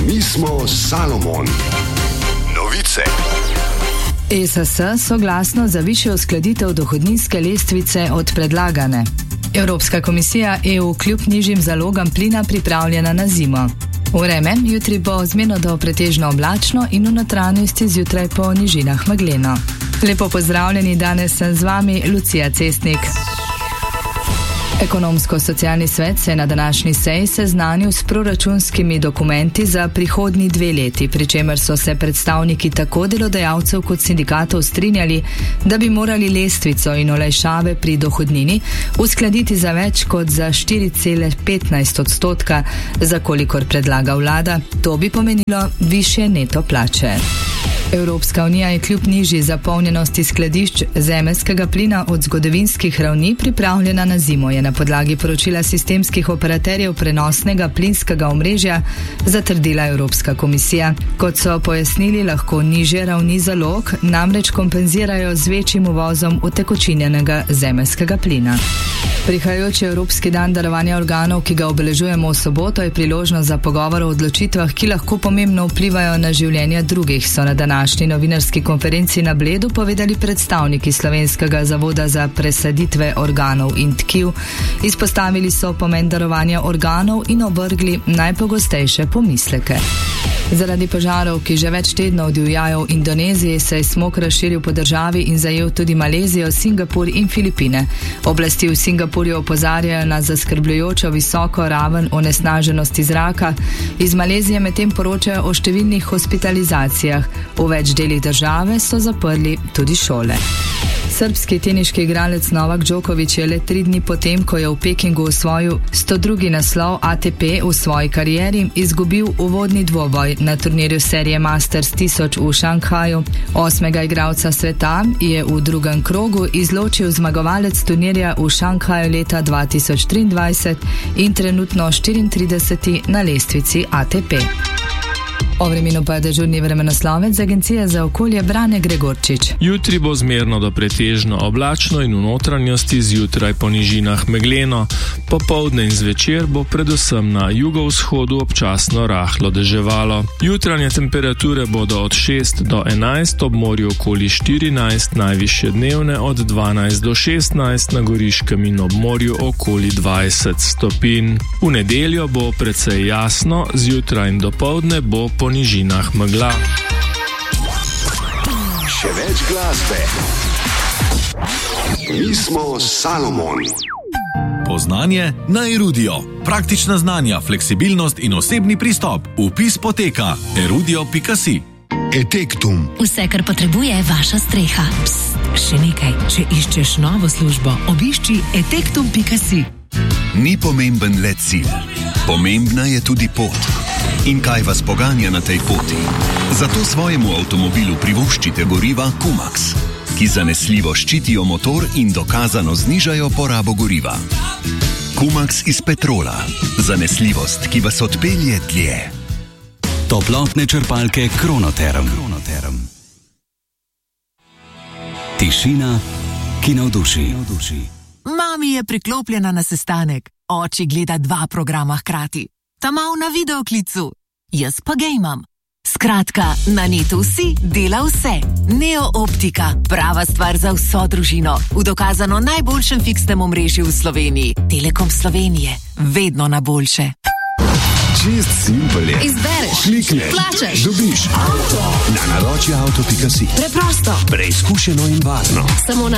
Mi smo Salomon. Novice. ESS soglasno za višjo uskladitev dohodninske lestvice od predlagane. Evropska komisija EU kljub nižjim zalogam plina pripravljena na zimo. Vreme, jutri bo zmerno do pretežno oblačno in v notranjosti zjutraj po nižinah megleno. Lepo pozdravljeni, danes sem z vami Lucija Cestnik. Ekonomsko-socialni svet se je na današnji seji seznanil s proračunskimi dokumenti za prihodnji 2 leti, pri čemer so se predstavniki tako delodajalcev kot sindikatov strinjali, da bi morali lestvico in olajšave pri dohodnini uskladiti za več kot za 4,15%, za kolikor predlaga vlada. To bi pomenilo višje neto plače. Evropska unija je kljub nižji zapolnjenosti skladišč zemeljskega plina od zgodovinskih ravni pripravljena na zimo, je na podlagi poročila sistemskih operaterjev prenosnega plinskega omrežja zatrdila Evropska komisija. Kot so pojasnili, lahko nižje ravni zalog namreč kompenzirajo z večjim uvozom utekočinjenega zemeljskega plina. Prihajajoči Evropski dan darovanja organov, ki ga obeležujemo v soboto, je priložnost za pogovor o odločitvah, ki lahko pomembno vplivajo na življenja drugih, so na današnji novinarski konferenci na Bledu povedali predstavniki Slovenskega zavoda za presaditve organov in tkiv. Izpostavili so pomen darovanja organov in ovrgli najpogostejše pomisleke. Zaradi požarov, ki že več tednov divjajo v Indoneziji, se je smog razširil po državi in zajel tudi Malezijo, Singapur in Filipine. Oblasti v Singapurju opozarjajo na zaskrbljujočo visoko raven onesnaženosti zraka. Iz Malezije medtem poročajo o številnih hospitalizacijah. V več delih države so zaprli tudi šole. Srbski teniški igralec Novak Djokovic je le 3 dni potem, ko je v Pekingu osvojil 102. naslov ATP v svoji karieri, izgubil uvodni dvoboj na turnirju serije Masters 1000 v Šanghaju. 8. igralca sveta je v drugem krogu izločil zmagovalec turnirja v Šanghaju leta 2023 in trenutno 34. na lestvici ATP. O vremenu pa je dežurni vremenoslovec z Agencije za okolje Brane Gregorčič. Jutri bo zmerno do pretežno oblačno in v notranjosti zjutraj po nižinah megleno. Popoldne in zvečer bo predvsem na jugovzhodu občasno rahlo deževalo. Jutranje temperature bodo od 6 do 11, ob morju okoli 14, najvišje dnevne od 12 do 16, na Goriškem in ob morju okoli 20 stopinj. V nedeljo bo precej jasno, zjutraj in dopoldne bo po nižinah megla. Še več glasbe. Mi smo Salomon. Poznanje na Erudio. Praktična znanja, fleksibilnost in osebni pristop. Vpis poteka erudio.si. Etektum. Vse, kar potrebuje vaša streha. Psst, še nekaj. Če iščeš novo službo, obišči etektum.si. Ni pomemben le cilj. Pomembna je tudi pot. In kaj vas poganja na tej poti? Zato svojemu avtomobilu privoščite goriva Kumax, ki zanesljivo ščitijo motor in dokazano znižajo porabo goriva. Kumax iz petrola. Zanesljivost, ki vas odpelje dlje. Toplotne črpalke Kronoterm. Tišina, ki navduši. Mami je priklopljena na sestanek. Oči gleda 2 programa hkrati. Ta mal na videoklicu. Jaz pa gejmam. Skratka, na netu si dela vse. Neo Optika. Prava stvar za vso družino. V dokazano najboljšem fiksnem omrežju v Sloveniji. Telekom Slovenije. Vedno na boljše. Čist simpel je. Izbereš, klikneš, plačaš, dobiš avto na naročje auto.si. Preprosto, Preizkušeno in varno. samo na